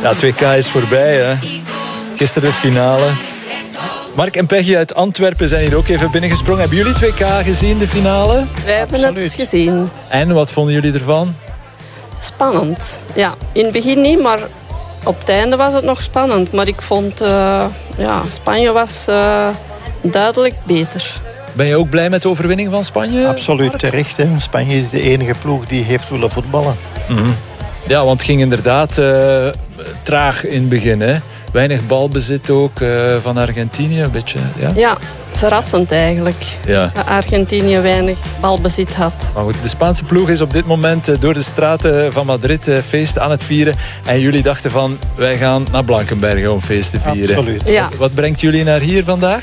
Ja, 2K is voorbij, hè. Gisteren de finale. Mark en Peggy uit Antwerpen zijn hier ook even binnengesprongen. Hebben jullie 2K gezien, de finale? Wij hebben het gezien. En wat vonden jullie ervan? Spannend. Ja, in het begin niet, maar op het einde was het nog spannend. Maar ik vond, Spanje was duidelijk beter. Ben je ook blij met de overwinning van Spanje? Absoluut terecht. Hè. Spanje is de enige ploeg die heeft willen voetballen. Mm-hmm. Ja, want het ging inderdaad traag in het begin, hè? Weinig balbezit ook van Argentinië, een beetje. Ja, ja, verrassend eigenlijk. Ja. Dat Argentinië weinig balbezit had. Maar goed, de Spaanse ploeg is op dit moment door de straten van Madrid feest aan het vieren. En jullie dachten van, wij gaan naar Blankenberge om feest te vieren. Absoluut. Ja. Wat brengt jullie naar hier vandaag?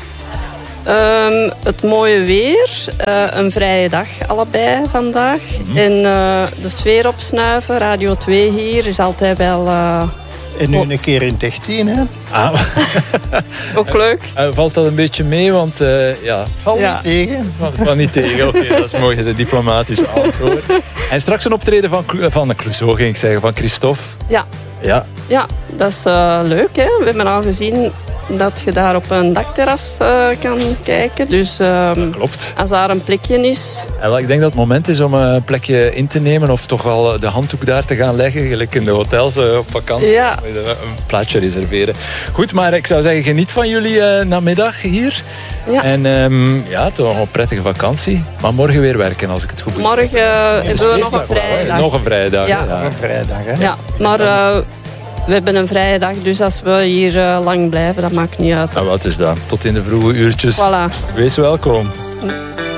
Het mooie weer, een vrije dag allebei vandaag. Mm-hmm. En de sfeer opsnuiven, Radio 2 hier is altijd wel... En nu een keer in het echt zien, hè? Ah. Ook leuk. Valt dat een beetje mee? Want Valt niet tegen. Valt niet tegen, oké, dat is mooi. Dat is een diplomatisch antwoord. En straks een optreden van Clouseau, ging ik zeggen, van Christophe. Ja, dat is leuk, hè? We hebben al gezien dat je daar op een dakterras kan kijken. Dus klopt. Als daar een plekje is... En ik denk dat het moment is om een plekje in te nemen of toch al de handdoek daar te gaan leggen. Gelijk in de hotels op vakantie. Ja. Een plaatsje reserveren. Goed, maar ik zou zeggen, geniet van jullie namiddag hier. Ja. En toch een prettige vakantie. Maar morgen weer werken, als ik het goed begrijp. Morgen hebben we nog een vrije dag. Nog een vrije dag. Ja. Een vrije dag, hè? Ja, maar... we hebben een vrije dag, dus als we hier lang blijven, dat maakt niet uit. Nou, wat is dat? Tot in de vroege uurtjes. Voilà. Wees welkom.